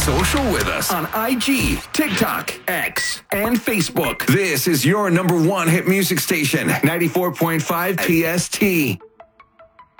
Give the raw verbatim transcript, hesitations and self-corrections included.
social with us on I G, TikTok, X, and Facebook. This is your number one hit music station, ninety-four point five P S T.